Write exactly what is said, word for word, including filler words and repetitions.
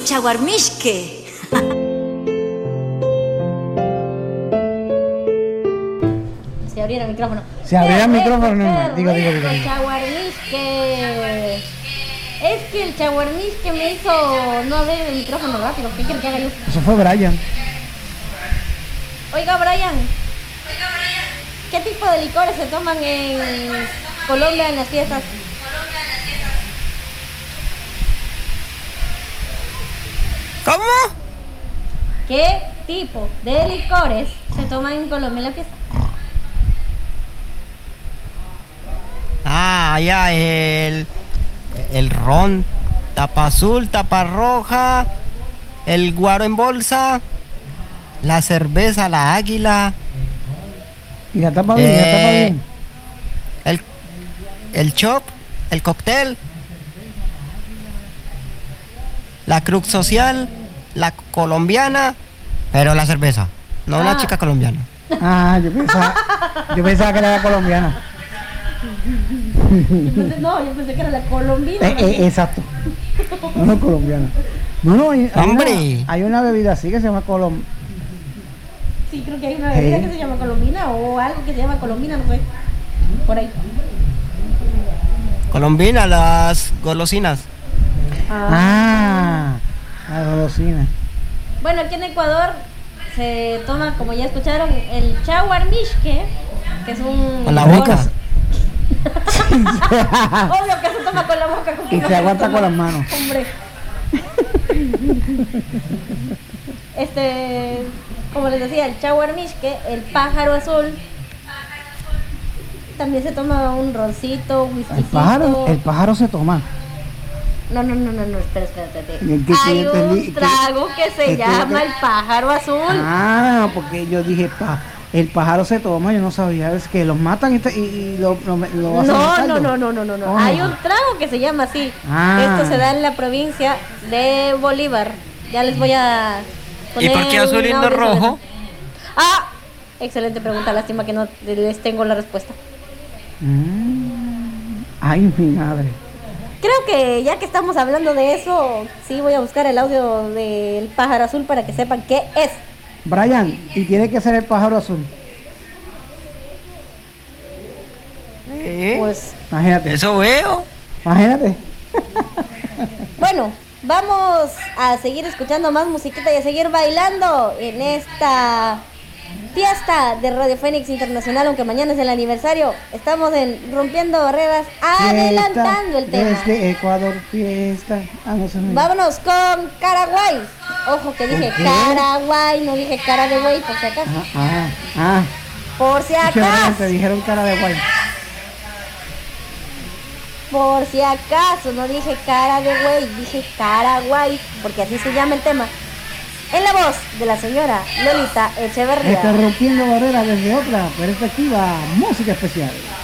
el chaguarmisque. Se abriera el micrófono. Se abriera el Qué micrófono, rico, no, qué digo, digo, rico, digo, digo. Chaguarmisque. Es que el chaguarmisque me hizo no abrir el micrófono rápido. ¿Qué quiere que haga yo? Eso fue Brian. Oiga, Brian. ¿Qué tipo de licores se toman en Colombia en las fiestas? ¿Cómo? ¿Qué tipo de licores se toman en Colombia en la fiesta? Ah, ya, el, el ron, tapa azul, tapa roja, el guaro en bolsa, la cerveza, la águila, Y la tapa bien, y la tapa Eh, bien. el, el chop, el cóctel, la cruz social, la colombiana, pero la cerveza, no Ah. una chica colombiana. Ah, yo pensaba, yo pensaba que era colombiana. Entonces, no, yo pensé que era la colombina. Eh, eh, exacto. No, no colombiana. No, no, hay, hay ¡Hombre! Una, hay una bebida así que se llama colom. Sí, creo que hay una bebida Sí. que se llama colombina o algo que se llama colombina, no sé. Por ahí. Colombina, las golosinas. Ah, la golosina. Bueno, aquí en Ecuador se toma, como ya escucharon, el chaguarmisque, que es un... Con la licor- boca. Obvio que se toma con la boca. ¿con qué Y no se aguanta toma? con las manos. Hombre. Este, como les decía, el chaguarmisque, el pájaro azul. También se toma un roncito, un El whiskycito. pájaro, el pájaro se toma. No, no, no, no, no, espera, espera, espera. ¿En qué Hay yo entendí? un ¿Qué- trago que se qué- llama qué- el pájaro azul. Ah, porque yo dije, pa, el pájaro se toma, yo no sabía, es que los matan y, te- y- y lo, lo, lo hacen en No, caldo. no, no, no, no, no, no. Oh. Hay un trago que se llama así. Ah. Esto se da en la provincia de Bolívar. Ya les voy a ¿Y poner por qué azul un y no audio sobre rojo? eso. Ah, excelente pregunta. Lástima que no les tengo la respuesta. Mm. Ay, mi madre. Creo que ya que estamos hablando de eso, sí voy a buscar el audio del pájaro azul para que sepan qué es. Brian, y tiene que ser el pájaro azul. ¿Eh? Pues Imagínate, Eso veo. imagínate. bueno, vamos a seguir escuchando más musiquita y a seguir bailando en esta fiesta de Radio Fénix Internacional, aunque mañana es el aniversario. Estamos en Rompiendo Barreras, adelantando el tema. Desde Ecuador, fiesta. Ah, no se me... Vámonos con Caraguay. Ojo que dije ¿Qué? Caraguay, no dije cara de güey, por si acaso. Ah, ah, ah. Por si Escucha, Brian, acaso. te dijeron cara de guay. Por si acaso, no dije cara de güey, dije Caraguay, porque así se llama el tema. En la voz de la señora Lolita Está Echeverría. rompiendo barreras desde otra perspectiva, música especial.